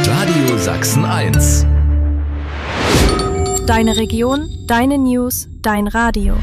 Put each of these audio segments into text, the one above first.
Radio Sachsen 1. Deine Region, deine News, dein Radio.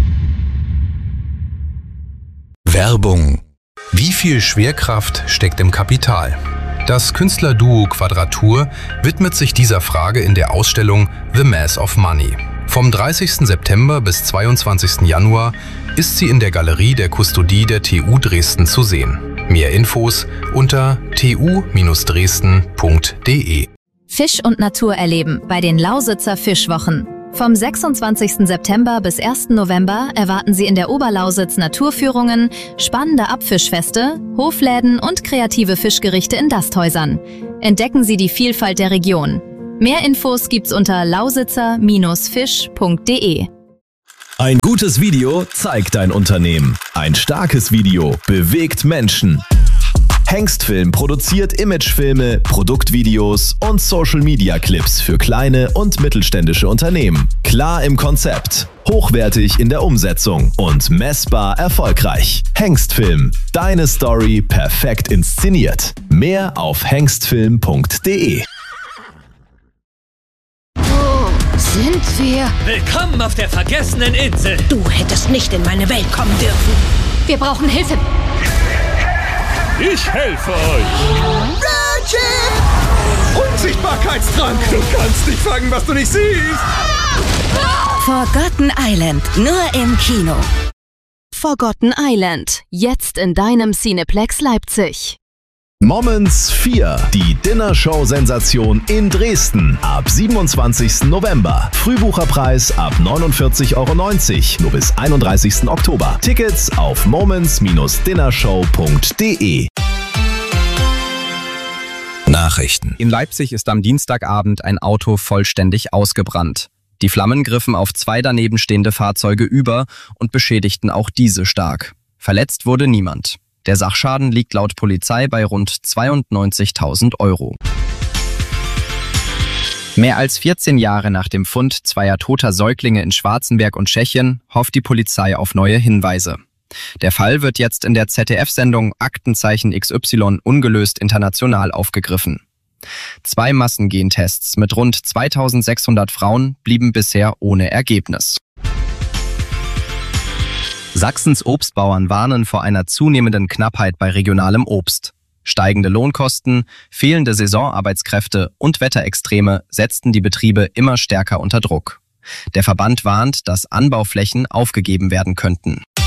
Werbung. Wie viel Schwerkraft steckt im Kapital? Das Künstlerduo Quadratur widmet sich dieser Frage in der Ausstellung The Mass of Money. Vom 30. September bis 22. Januar ist sie in der Galerie der Kustodie der TU Dresden zu sehen. Mehr Infos unter tu-dresden.de. Fisch und Natur erleben bei den Lausitzer Fischwochen. Vom 26. September bis 1. November erwarten Sie in der Oberlausitz Naturführungen, spannende Abfischfeste, Hofläden und kreative Fischgerichte in Dasthäusern. Entdecken Sie die Vielfalt der Region. Mehr Infos gibt's unter lausitzer-fisch.de. Ein gutes Video zeigt dein Unternehmen. Ein starkes Video bewegt Menschen. Hengstfilm produziert Imagefilme, Produktvideos und Social-Media-Clips für kleine und mittelständische Unternehmen. Klar im Konzept, hochwertig in der Umsetzung und messbar erfolgreich. Hengstfilm, deine Story perfekt inszeniert. Mehr auf hengstfilm.de. Sind wir? Willkommen auf der vergessenen Insel. Du hättest nicht in meine Welt kommen dürfen. Wir brauchen Hilfe. Ich helfe euch. Ratchet! Unsichtbarkeitstrank. Du kannst nicht fangen, was du nicht siehst. Forgotten Island, nur im Kino. Forgotten Island, jetzt in deinem Cineplex Leipzig. Moments 4, die Dinnershow-Sensation in Dresden ab 27. November. Frühbucherpreis ab 49,90 € nur bis 31. Oktober. Tickets auf moments-dinnershow.de. Nachrichten. In Leipzig ist am Dienstagabend ein Auto vollständig ausgebrannt. Die Flammen griffen auf 2 daneben stehende Fahrzeuge über und beschädigten auch diese stark. Verletzt wurde niemand. Der Sachschaden liegt laut Polizei bei rund 92.000 €. Mehr als 14 Jahre nach dem Fund zweier toter Säuglinge in Schwarzenberg und Tschechien hofft die Polizei auf neue Hinweise. Der Fall wird jetzt in der ZDF-Sendung Aktenzeichen XY ungelöst international aufgegriffen. 2 Massengentests mit rund 2600 Frauen blieben bisher ohne Ergebnis. Sachsens Obstbauern warnen vor einer zunehmenden Knappheit bei regionalem Obst. Steigende Lohnkosten, fehlende Saisonarbeitskräfte und Wetterextreme setzten die Betriebe immer stärker unter Druck. Der Verband warnt, dass Anbauflächen aufgegeben werden könnten.